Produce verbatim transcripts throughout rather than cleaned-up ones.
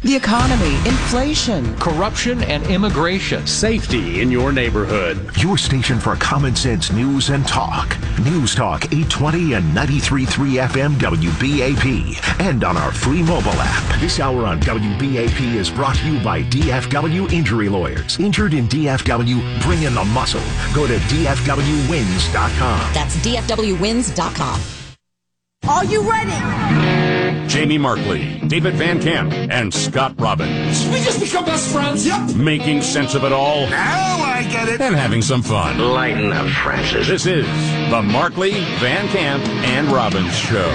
The economy, inflation, corruption and immigration, safety in your neighborhood. Your station for common sense news and talk. News Talk eight twenty and ninety-three point three F M W B A P. And on our free mobile app. This hour on W B A P is brought to you by D F W Injury Lawyers. Injured in D F W? Bring in the muscle. Go to D F W wins dot com. That's D F W wins dot com. Are you ready? Jamie Markley, David Van Camp, and Scott Robbins. We just become best friends. Yep. Making sense of it all. Now I get it. And having some fun. Lighten up, Francis. This is the Markley, Van Camp, and Robbins Show.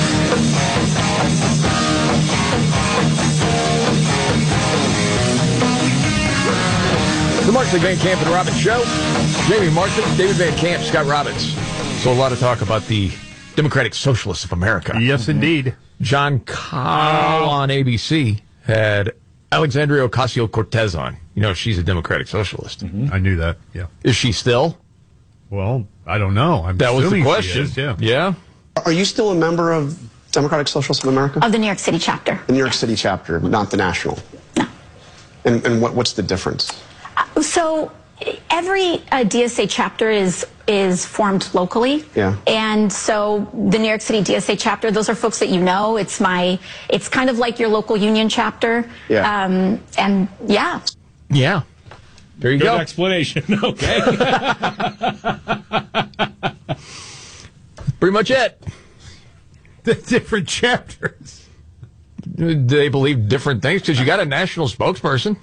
The Markley, Van Camp, and Robbins Show. Jamie Markley, David Van Camp, Scott Robbins. So a lot of talk about the Democratic Socialists of America. Yes, indeed. John Call on A B C had Alexandria Ocasio-Cortez on. You know, she's a Democratic Socialist. Mm-hmm. I knew that, yeah. Is she still? Well, I don't know. I'm that was the assuming question. She is, yeah. Yeah? Are you still a member of Democratic Socialists of America? Of the New York City chapter. The New York City chapter, not the national? No. And, and what, what's the difference? Uh, so every uh, D S A chapter is is formed locally. Yeah. And so the New York City D S A chapter, those are folks that you know. It's my, it's kind of like your local union chapter. Yeah. Um, and yeah. Yeah. There you Good go. explanation. Okay. Pretty much it. The different chapters. They believe different things because you got a national spokesperson.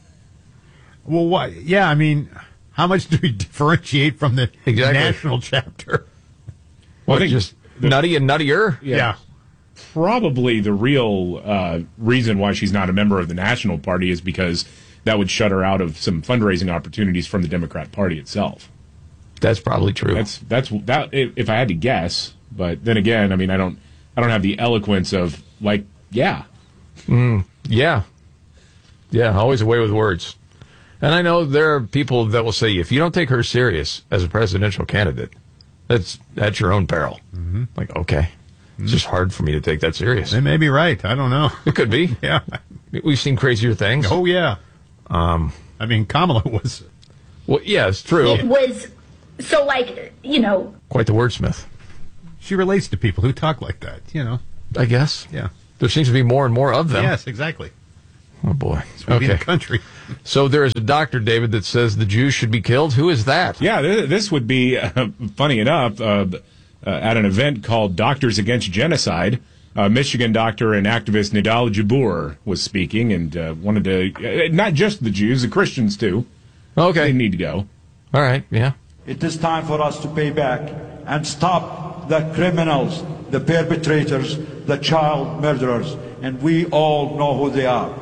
Well, what? Yeah, I mean, how much do we differentiate from the exactly. national chapter? Well, I think just the, nutty and nuttier? Yeah. yeah. Probably the real uh, reason why she's not a member of the National Party is because that would shut her out of some fundraising opportunities from the Democrat Party itself. That's probably true. That's that's that. If I had to guess, but then again, I mean, I don't, I don't have the eloquence of like, yeah, mm, yeah, yeah. Always away with words. And I know there are people that will say, if you don't take her serious as a presidential candidate, that's at your own peril. Mm-hmm. Like, okay, mm-hmm. It's just hard for me to take that serious. They may be right. I don't know. It could be. Yeah, we've seen crazier things. Oh yeah. Um, I mean, Kamala was. Well, yeah, it's true. It was so like you know. Quite the wordsmith. She relates to people who talk like that. You know. I guess. Yeah. There seems to be more and more of them. Yes, exactly. Oh boy. Okay. Okay. The country. So there is a doctor, David, that says the Jews should be killed. Who is that? Yeah, th- this would be uh, funny enough uh, uh, at an event called Doctors Against Genocide. Uh, Michigan doctor and activist Nidal Jabbour was speaking and uh, wanted to, uh, not just the Jews, the Christians too. Okay. They need to go. All right, yeah. It is time for us to pay back and stop the criminals, the perpetrators, the child murderers. And we all know who they are.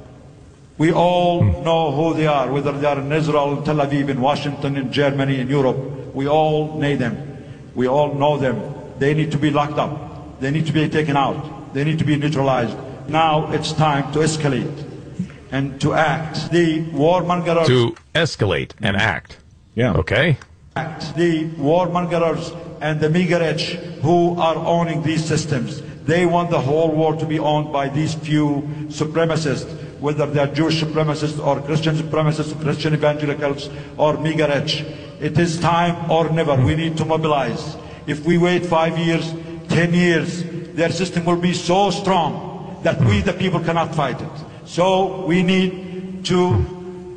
We all hmm. know who they are, whether they are in Israel, Tel Aviv, in Washington, in Germany, in Europe. We all know them. We all know them. They need to be locked up. They need to be taken out. They need to be neutralized. Now it's time to escalate and to act. The warmongers... To escalate and act. Yeah. Okay. Act. The warmongers and the megareich who are owning these systems. They want the whole world to be owned by these few supremacists, whether they're Jewish supremacists or Christian supremacists, Christian evangelicals or megareich. It is time or never. We need to mobilize. If we wait five years, ten years, their system will be so strong that we, the people, cannot fight it. So we need to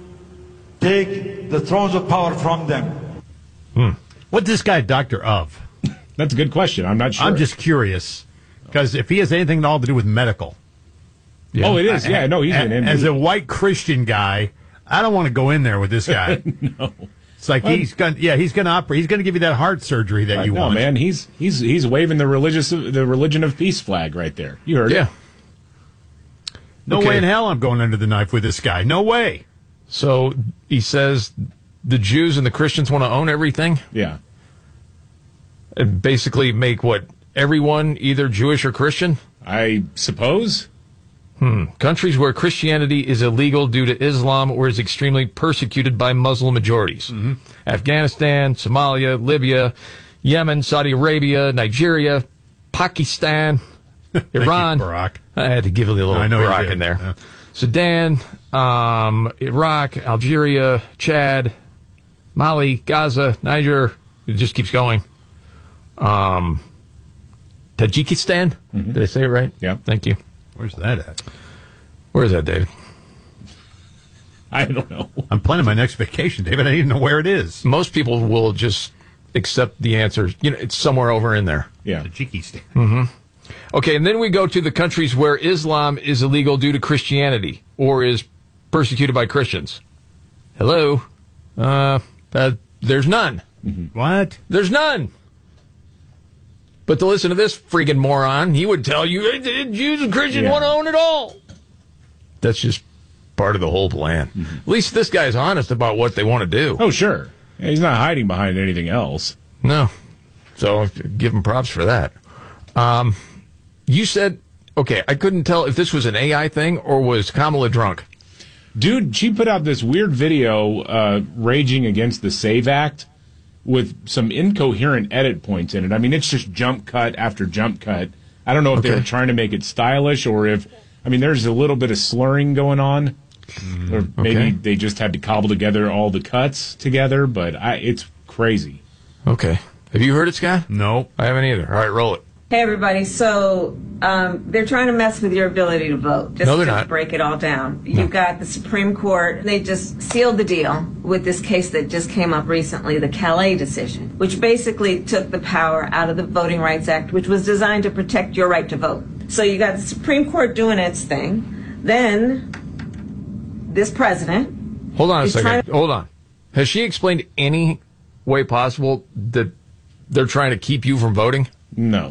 take the thrones of power from them. Hmm. What's this guy a doctor of? That's a good question. I'm not sure. I'm just curious. Because if he has anything at all to do with medical. Yeah. Oh, it is. Yeah, no, he's a, an M D. As a white Christian guy, I don't want to go in there with this guy. No. It's like he's going yeah, he's going to operate. He's going to give you that heart surgery that you no, want. No, man, he's he's he's waving the religious the religion of peace flag right there. You heard yeah. it. No okay. way in hell I'm going under the knife with this guy. No way. So he says the Jews and the Christians want to own everything? Yeah. And basically make what? Everyone either Jewish or Christian? I suppose. Hmm. Countries where Christianity is illegal due to Islam or is extremely persecuted by Muslim majorities. Mm-hmm. Afghanistan, Somalia, Libya, Yemen, Saudi Arabia, Nigeria, Pakistan. Iran. you, Barack. I had to give you a little I know you Barack did. in there. Yeah. Sudan, um, Iraq, Algeria, Chad, Mali, Gaza, Niger. It just keeps going. Um, Tajikistan. Mm-hmm. Did I say it right? Yeah. Thank you. Where's that at? Where is that, David? I don't know. I'm planning my next vacation, David. I need to know where it is. Most people will just accept the answer. You know, it's somewhere over in there. Yeah. Tajikistan. Mm-hmm. Okay, and then we go to the countries where Islam is illegal due to Christianity or is persecuted by Christians. Hello? Uh, uh there's none. Mm-hmm. What? There's none. But to listen to this freaking moron, he would tell you hey, Jews and Christians Yeah. want to own it all. That's just part of the whole plan. Mm-hmm. At least this guy's honest about what they want to do. Oh, sure. Yeah, he's not hiding behind anything else. No. So give him props for that. Um, you said, okay, I couldn't tell if this was an A I thing or was Kamala drunk. Dude, she put out this weird video uh, raging against the SAVE Act with some incoherent edit points in it. I mean, it's just jump cut after jump cut. I don't know if Okay. they were trying to make it stylish or if, I mean, there's a little bit of slurring going on. Or maybe Okay. they just had to cobble together all the cuts together, but I, it's crazy. Okay. Have you heard it, Scott? No. I haven't either. All right, roll it. Hey, everybody. So um, they're trying to mess with your ability to vote. Just No, they're to not. break it all down. No. You've got the Supreme Court. They just sealed the deal with this case that just came up recently, the Calais decision, which basically took the power out of the Voting Rights Act, which was designed to protect your right to vote. So you got the Supreme Court doing its thing. Then this president. Hold on a is second. trying to- Hold on. Has she explained any way possible that they're trying to keep you from voting? No.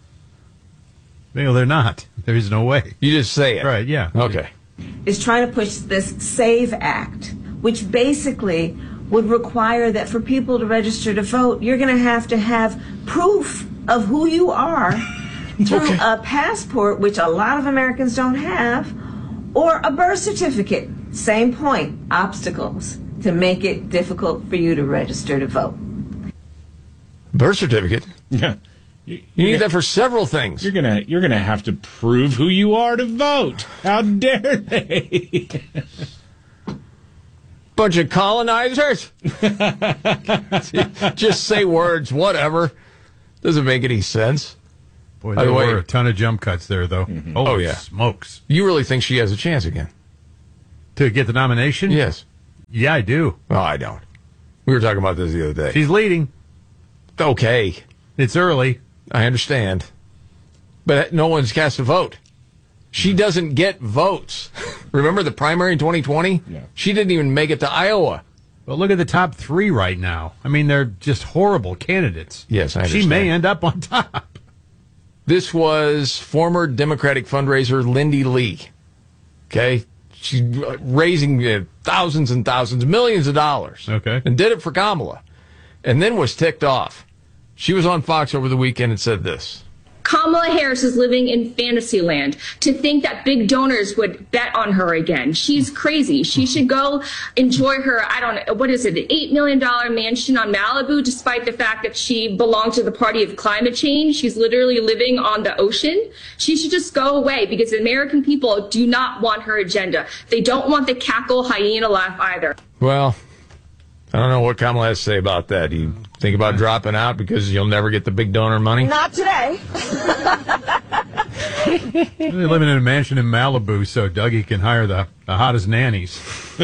No, they're not. There is no way. You just say it. Right, yeah. Okay. is trying to push this SAVE Act, which basically would require that for people to register to vote, you're going to have to have proof of who you are through Okay. a passport, which a lot of Americans don't have, or a birth certificate. Same point, obstacles to make it difficult for you to register to vote. Birth certificate? Yeah. You need that for several things. You're gonna you're gonna have to prove who you are to vote. How dare they? Bunch of colonizers. Just say words, whatever. Doesn't make any sense. Boy, By there the way- were a ton of jump cuts there, though. Mm-hmm. Holy Oh, yeah. smokes. You really think she has a chance again? To get the nomination? Yes. Yeah, I do. Oh, I don't. We were talking about this the other day. She's leading. Okay. It's early. I understand. But no one's cast a vote. She doesn't get votes. Remember the primary in twenty twenty? Yeah. She didn't even make it to Iowa. But look at the top three right now. I mean, they're just horrible candidates. Yes, I She may understand. end up on top. This was former Democratic fundraiser Lindy Lee. Okay? She's raising uh, thousands and thousands, millions of dollars. Okay. And did it for Kamala. And then was ticked off. She was on Fox over the weekend and said this. Kamala Harris is living in fantasy land. To think that big donors would bet on her again. She's crazy. She should go enjoy her, I don't know, what is it, an eight million dollars mansion on Malibu, despite the fact that she belonged to the party of climate change. She's literally living on the ocean. She should just go away because the American people do not want her agenda. They don't want the cackle hyena laugh either. Well, I don't know what Kamala has to say about that. You think about dropping out because you'll never get the big donor money? Not today. They're living in a mansion in Malibu so Dougie can hire the, the hottest nannies.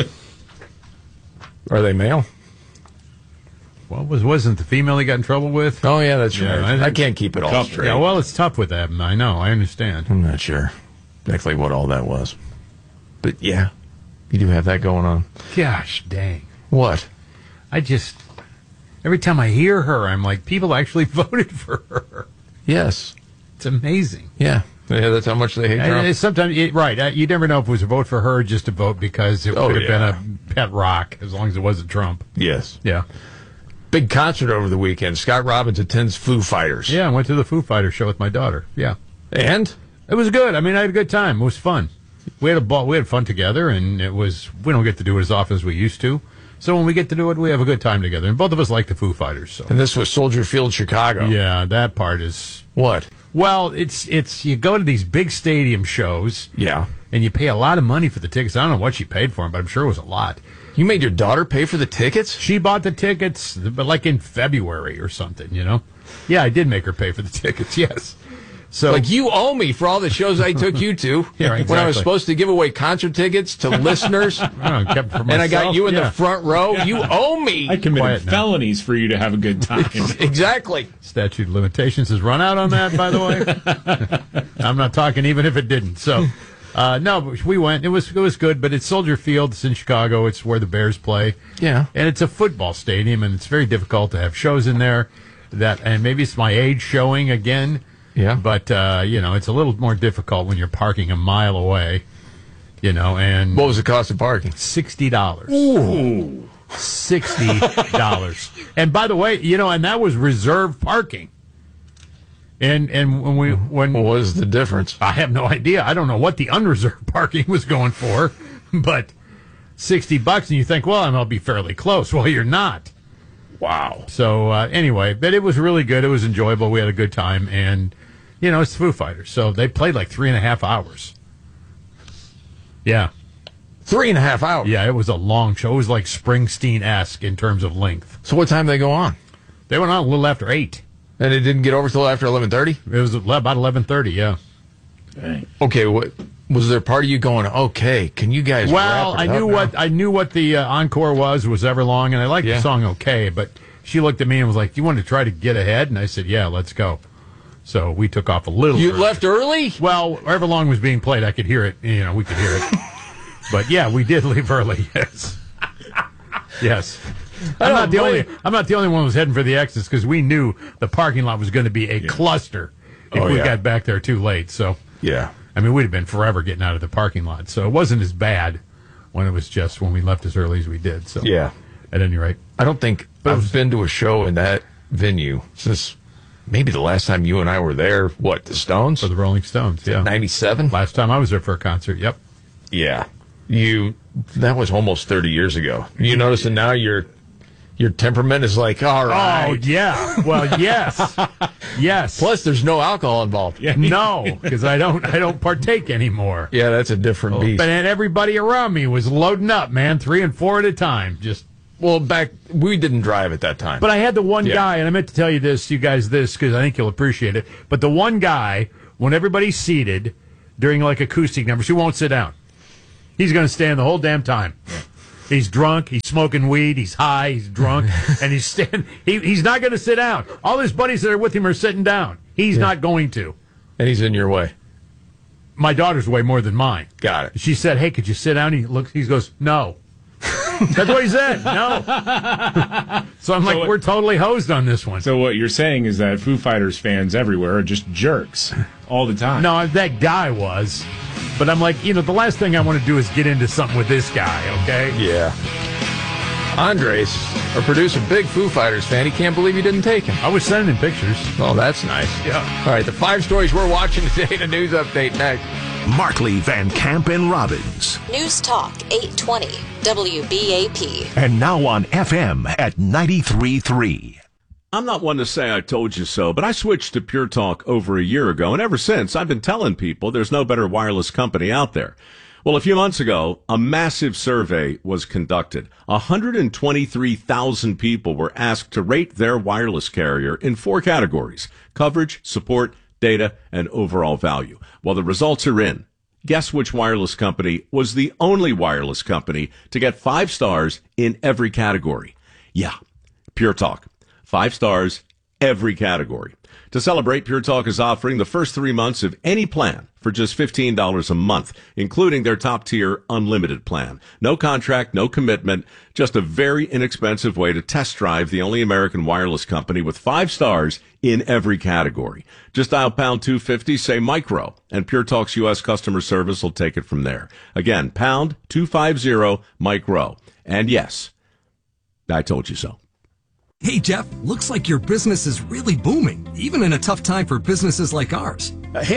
Are they male? What was wasn't the female he got in trouble with? Oh, yeah, that's Yeah, right. I- I, can't keep it all Tough. straight. Yeah, well, it's tough with that. I know. I understand. I'm not sure exactly what all that was. But, yeah, you do have that going on. Gosh dang. What? I just, every time I hear her, I'm like, people actually voted for her. Yes. It's amazing. Yeah. Yeah, that's how much they hate Trump. Uh, Sometimes, it, right, uh, you never know if it was a vote for her or just a vote because it Oh, could have yeah. been a pet rock as long as it wasn't Trump. Yes. Yeah. Big concert over the weekend. Scott Robbins attends Foo Fighters. Yeah, I went to the Foo Fighters show with my daughter. Yeah. And? It was good. I mean, I had a good time. It was fun. We had a ball. We had fun together, and it was, we don't get to do it as often as we used to. So when we get to do it, we have a good time together. And both of us like the Foo Fighters. So. And this was Soldier Field, Chicago. Yeah, that part is... What? Well, it's it's you go to these big stadium shows. Yeah. And you pay a lot of money for the tickets. I don't know what she paid for them, but I'm sure it was a lot. You made your daughter pay for the tickets? She bought the tickets, but like in February or something, you know? Yeah, I did make her pay for the tickets, yes. So, like, you owe me for all the shows I took you to. Yeah, exactly. When I was supposed to give away concert tickets to listeners. I kept it for myself. And I got you in yeah. the front row. Yeah. You owe me. I committed felonies for you to have a good time. Exactly. Statute of limitations has run out on that, by the way. I'm not talking even if it didn't. So, uh, no, but we went. It was it was good, but it's Soldier Field. It's in Chicago. It's where the Bears play. Yeah. And it's a football stadium, and it's very difficult to have shows in there. That And maybe it's my age showing again. Yeah. But, uh, you know, it's a little more difficult when you're parking a mile away, you know, and... What was the cost of parking? sixty dollars. Ooh. sixty dollars. And by the way, you know, and that was reserved parking. And and when we... when What was the difference? I have no idea. I don't know what the unreserved parking was going for, but sixty bucks, and you think, well, I'll be fairly close. Well, you're not. Wow. So, uh, anyway, but it was really good. It was enjoyable. We had a good time, and... You know, it's the Foo Fighters, so they played like three and a half hours. Yeah. Three and a half hours? Yeah, it was a long show. It was like Springsteen-esque in terms of length. So what time did they go on? They went on a little after eight. And it didn't get over till after eleven thirty? It was about eleven thirty, yeah. Dang. Okay, what, was there part of you going, okay, can you guys Well, wrap I it knew up what now? I knew what the uh, encore was, was Everlong, and I liked Yeah. the song okay, but she looked at me and was like, you want to try to get ahead? And I said, yeah, let's go. So we took off a little. You early. left early? Well, however long was being played, I could hear it. You know, we could hear it. But yeah, we did leave early. Yes, yes. I'm not the only. I'm not the only one who was heading for the exits because we knew the parking lot was going to be a yeah. cluster if oh, we yeah. got back there too late. So yeah, I mean, we'd have been forever getting out of the parking lot. So it wasn't as bad when it was just when we left as early as we did. So yeah, at any rate, I don't think but I've was, been to a show in that venue since. Maybe the last time you and I were there, what, the Stones? For the Rolling Stones, yeah. ninety-seven? Last time I was there for a concert, yep. Yeah. You, that was almost thirty years ago. You notice that now your your temperament is like, all right. Oh, yeah. Well, yes. Yes. Plus, there's no alcohol involved. Yeah. No, because I don't, I don't partake anymore. Yeah, that's a different beast. But and everybody around me was loading up, man, three and four at a time, just... Well, back, we didn't drive at that time. But I had the one yeah. guy, and I meant to tell you this, you guys this, because I think you'll appreciate it. But the one guy, when everybody's seated during like acoustic numbers, he won't sit down. He's going to stand the whole damn time. Yeah. He's drunk, he's smoking weed, he's high, he's drunk, and he's stand, he, he's not going to sit down. All his buddies that are with him are sitting down. He's yeah. not going to. And he's in your way. My daughter's way more than mine. Got it. She said, hey, could you sit down? He looks, he goes, no. That's what he said. No. So I'm so like, what, we're totally hosed on this one. So what you're saying is that Foo Fighters fans everywhere are just jerks all the time. No, that guy was. But I'm like, you know, the last thing I want to do is get into something with this guy, okay? Yeah. Andres, our producer, big Foo Fighters fan. He can't believe you didn't take him. I was sending him pictures. Oh, that's nice. Yeah. All right, the five stories we're watching today in a news update next. Markley, Van Camp, and Robbins. News Talk eight twenty W B A P. And now on F M at ninety-three point three. I'm not one to say I told you so, but I switched to Pure Talk over a year ago, and ever since I've been telling people there's no better wireless company out there. Well, a few months ago, a massive survey was conducted. one hundred twenty-three thousand people were asked to rate their wireless carrier in four categories: coverage, support, data, and overall value. Well, the results are in. Guess which wireless company was the only wireless company to get five stars in every category? Yeah, Pure Talk. Five stars, every category. To celebrate, Pure Talk is offering the first three months of any plan for just fifteen dollars a month, including their top-tier unlimited plan. No contract, no commitment, just a very inexpensive way to test drive the only American wireless company with five stars in every category. Just dial pound two fifty, say micro, and Pure Talk's U S customer service will take it from there. Again, pound two fifty, micro. And yes, I told you so. Hey, Jeff, looks like your business is really booming, even in a tough time for businesses like ours. Uh, hey, Mike,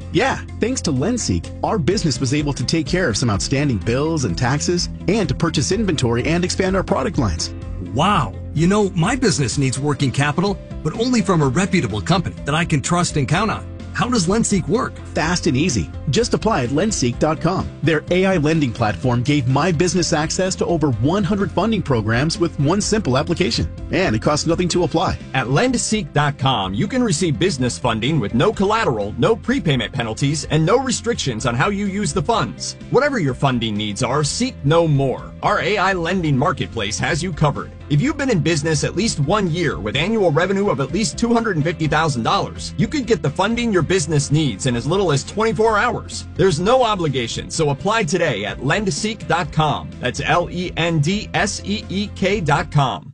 Yeah, thanks to LendSeek, our business was able to take care of some outstanding bills and taxes and to purchase inventory and expand our product lines. Wow. You know, my business needs working capital, but only from a reputable company that I can trust and count on. How does LendSeek work? Fast and easy. Just apply at lendseek dot com. Their A I lending platform gave my business access to over one hundred funding programs with one simple application. And it costs nothing to apply. At lendseek dot com, you can receive business funding with no collateral, no prepayment penalties, and no restrictions on how you use the funds. Whatever your funding needs are, seek no more. Our A I lending marketplace has you covered. If you've been in business at least one year with annual revenue of at least two hundred fifty thousand dollars, you could get the funding your business needs in as little as twenty-four hours. There's no obligation, so apply today at lendseek dot com. That's L E N D S E E K dot com.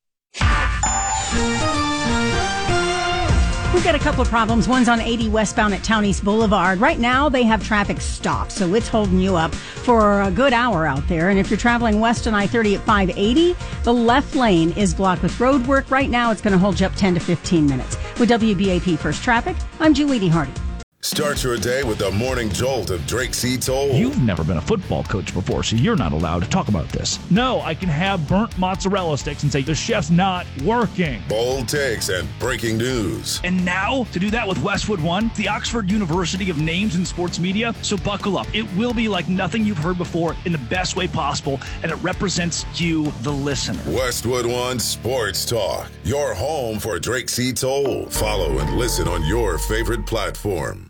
We've got a couple of problems. One's on eighty westbound at Town East Boulevard. Right now, they have traffic stopped, so it's holding you up for a good hour out there. And if you're traveling west on I thirty at five eighty, the left lane is blocked with road work. Right now, it's going to hold you up ten to fifteen minutes. With W B A P First Traffic, I'm Julie Hardy. Start your day with the morning jolt of Drake C. Toll. You've never been a football coach before, so you're not allowed to talk about this. No, I can have burnt mozzarella sticks and say the chef's not working. Bold takes and breaking news. And now, to do that with Westwood One, the Oxford University of Names in Sports Media. So buckle up. It will be like nothing you've heard before in the best way possible, and it represents you, the listener. Westwood One Sports Talk, your home for Drake C. Toll. Follow and listen on your favorite platform.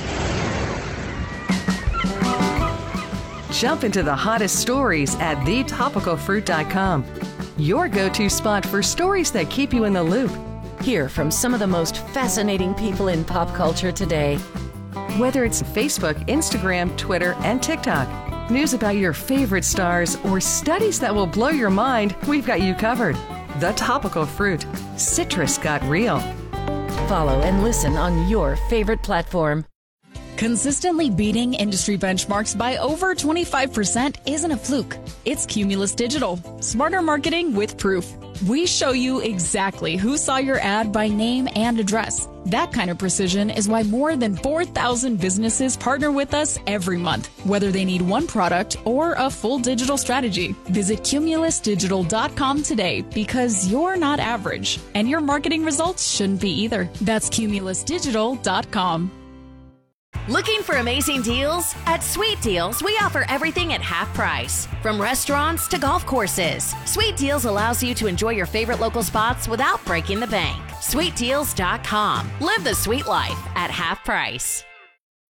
Jump into the hottest stories at the topical fruit dot com. Your go-to spot for stories that keep you in the loop. Hear from some of the most fascinating people in pop culture today. Whether it's Facebook, Instagram, Twitter, and TikTok, news about your favorite stars, or studies that will blow your mind, we've got you covered. The Topical Fruit. Citrus got real. Follow and listen on your favorite platform. Consistently beating industry benchmarks by over twenty-five percent isn't a fluke. It's Cumulus Digital. Smarter marketing with proof. We show you exactly who saw your ad by name and address. That kind of precision is why more than four thousand businesses partner with us every month, whether they need one product or a full digital strategy. Visit cumulus digital dot com today, because you're not average, and your marketing results shouldn't be either. That's cumulus digital dot com. Looking for amazing deals? At Sweet Deals, we offer everything at half price. From restaurants to golf courses, Sweet Deals allows you to enjoy your favorite local spots without breaking the bank. sweet deals dot com. Live the sweet life at half price.